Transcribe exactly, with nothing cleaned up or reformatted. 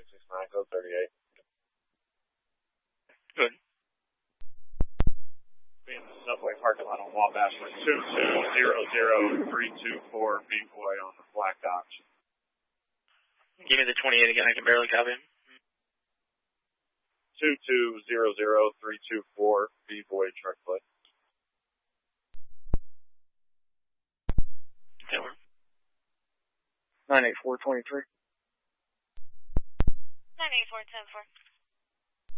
six nine, code thirty-eight. Good. Be in the subway parking lot on Wabash with two two zero zero three two four B-Boy on the Black Docks. Give me the twenty-eight again, I can barely copy him. two two zero zero three two four B-Boy truck plate. Taylor. nine eight four twenty-three. nine eight four ten four.